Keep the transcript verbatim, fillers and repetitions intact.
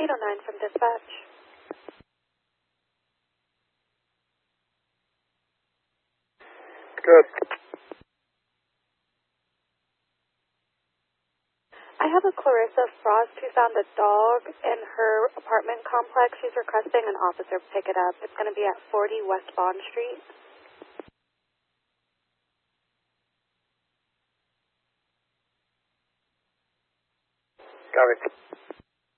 eight oh nine from dispatch. Good. I have a Clarissa Frost who found a dog in her apartment complex. She's requesting an officer pick it up. It's going to be at forty West Bond Street. Got it.